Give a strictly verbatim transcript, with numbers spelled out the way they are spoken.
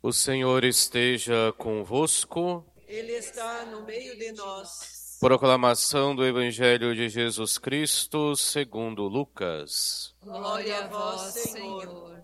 O Senhor esteja convosco. Ele está no meio de nós. Proclamação do Evangelho de Jesus Cristo segundo Lucas. Glória a vós, Senhor.